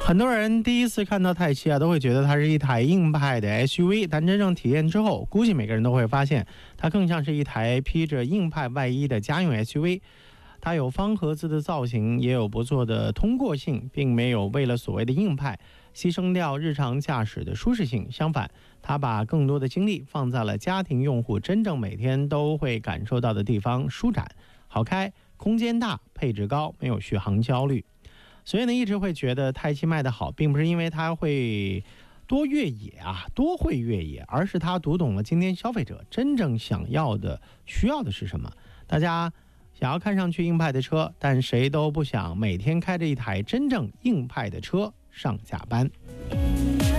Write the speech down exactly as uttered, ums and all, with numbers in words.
很多人第一次看到泰七啊，都会觉得它是一台硬派的 S U V， 但真正体验之后，估计每个人都会发现，它更像是一台披着硬派外衣的家用 S U V。它有方盒子的造型，也有不错的通过性，并没有为了所谓的硬派牺牲掉日常驾驶的舒适性。相反，它把更多的精力放在了家庭用户真正每天都会感受到的地方：舒展、好开、空间大、配置高，没有续航焦虑。所以呢，一直会觉得泰七卖得好，并不是因为它会多越野啊，多会越野，而是它读懂了今天消费者真正想要的、需要的是什么。大家想要看上去硬派的车，但谁都不想每天开着一台真正硬派的车上下班。